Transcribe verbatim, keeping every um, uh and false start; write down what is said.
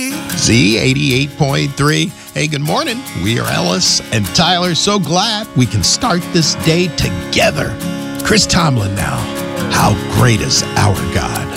Z eighty-eight point three. Hey, good morning. We are Ellis and Tyler. So glad we can start this day together. Chris Tomlin now. How great is our God?